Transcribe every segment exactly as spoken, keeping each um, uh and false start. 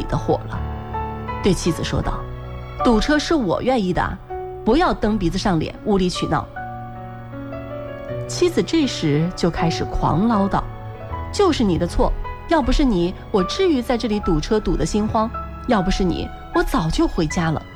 的火了，对妻子说道：堵车是我愿意的，不要蹬鼻子上脸，无理取闹。妻子这时就开始狂唠叨：就是你的错，要不是你，我至于在这里堵车堵得心慌，要不是你，我早就回家了。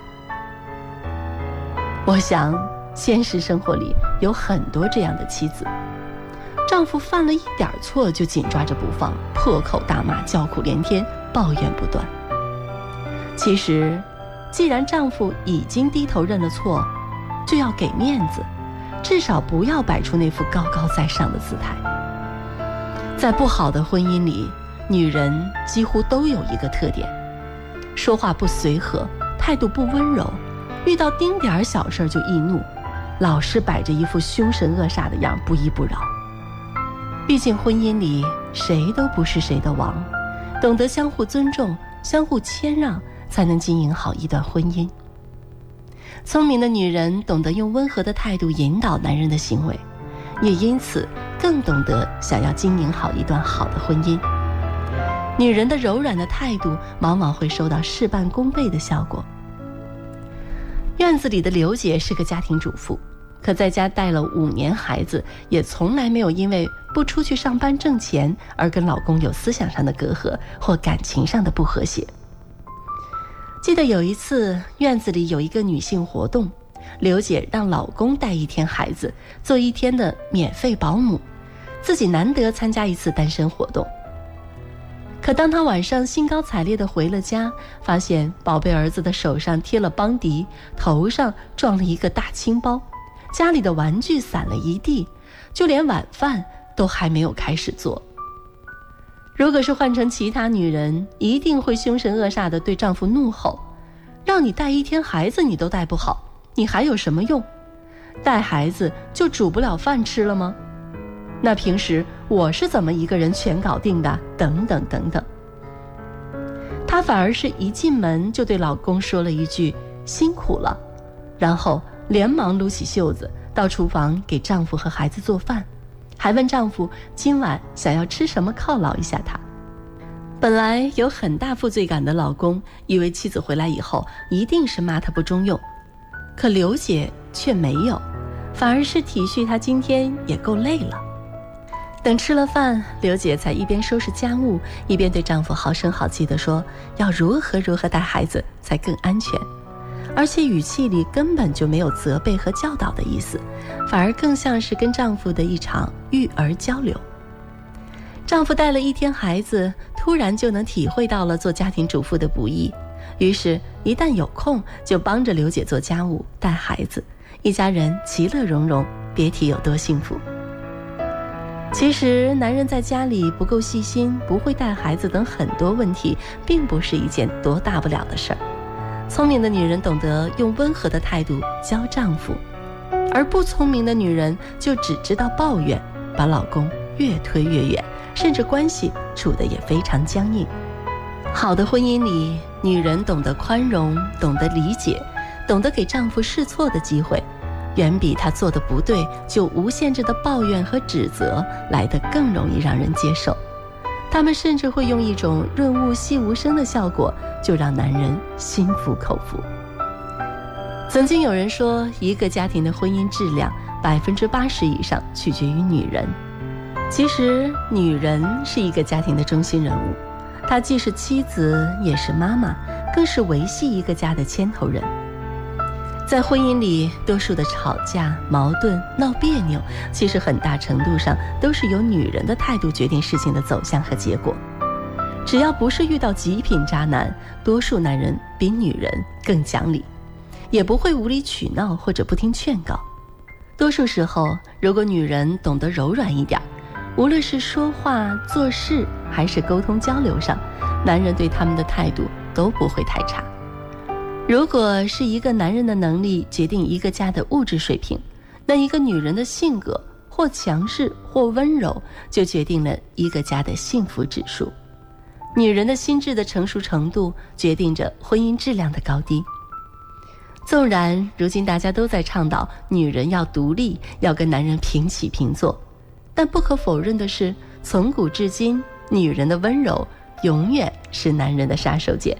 我想现实生活里有很多这样的妻子，丈夫犯了一点错就紧抓着不放，破口大骂，叫苦连天，抱怨不断。其实既然丈夫已经低头认了错，就要给面子，至少不要摆出那副高高在上的姿态。在不好的婚姻里，女人几乎都有一个特点：说话不随和，态度不温柔，遇到丁点小事就易怒，老是摆着一副凶神恶煞的样，不依不饶。毕竟婚姻里谁都不是谁的王，懂得相互尊重，相互谦让，才能经营好一段婚姻。聪明的女人懂得用温和的态度引导男人的行为，也因此更懂得想要经营好一段好的婚姻。女人的柔软的态度往往会收到事半功倍的效果。院子里的刘姐是个家庭主妇，可在家带了五年孩子，也从来没有因为不出去上班挣钱而跟老公有思想上的隔阂或感情上的不和谐。记得有一次院子里有一个女性活动，刘姐让老公带一天孩子，做一天的免费保姆，自己难得参加一次单身活动。可当她晚上兴高采烈地回了家，发现宝贝儿子的手上贴了邦迪，头上撞了一个大青包，家里的玩具散了一地，就连晚饭都还没有开始做。如果是换成其他女人，一定会凶神恶煞地对丈夫怒吼：让你带一天孩子你都带不好，你还有什么用？带孩子就煮不了饭吃了吗？那平时我是怎么一个人全搞定的？等等等等。她反而是一进门就对老公说了一句辛苦了，然后连忙撸起袖子到厨房给丈夫和孩子做饭，还问丈夫今晚想要吃什么犒劳一下他。本来有很大负罪感的老公以为妻子回来以后一定是骂他不中用，可刘姐却没有，反而是体恤他今天也够累了。等吃了饭，刘姐才一边收拾家务，一边对丈夫好声好气地说要如何如何带孩子才更安全，而且语气里根本就没有责备和教导的意思，反而更像是跟丈夫的一场育儿交流。丈夫带了一天孩子，突然就能体会到了做家庭主妇的不易，于是一旦有空就帮着刘姐做家务带孩子，一家人其乐融融，别提有多幸福。其实男人在家里不够细心，不会带孩子等很多问题，并不是一件多大不了的事儿。聪明的女人懂得用温和的态度教丈夫，而不聪明的女人就只知道抱怨，把老公越推越远，甚至关系处得也非常僵硬。好的婚姻里，女人懂得宽容，懂得理解，懂得给丈夫试错的机会，远比他做的不对就无限制的抱怨和指责来得更容易让人接受。他们甚至会用一种润物细无声的效果，就让男人心服口服。曾经有人说，一个家庭的婚姻质量百分之八十以上取决于女人。其实女人是一个家庭的中心人物，她既是妻子，也是妈妈，更是维系一个家的牵头人。在婚姻里，多数的吵架、矛盾、闹别扭，其实很大程度上都是由女人的态度决定事情的走向和结果。只要不是遇到极品渣男，多数男人比女人更讲理，也不会无理取闹或者不听劝告。多数时候，如果女人懂得柔软一点，无论是说话、做事还是沟通交流上，男人对他们的态度都不会太差。如果是一个男人的能力决定一个家的物质水平，那一个女人的性格或强势或温柔就决定了一个家的幸福指数。女人的心智的成熟程度决定着婚姻质量的高低。纵然如今大家都在倡导女人要独立，要跟男人平起平坐，但不可否认的是，从古至今，女人的温柔永远是男人的杀手锏。